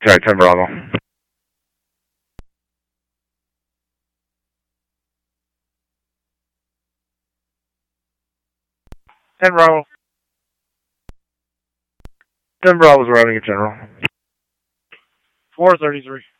Sorry, 10 Bravo. 10 Bravo. 10 Bravo's arriving at General. 433.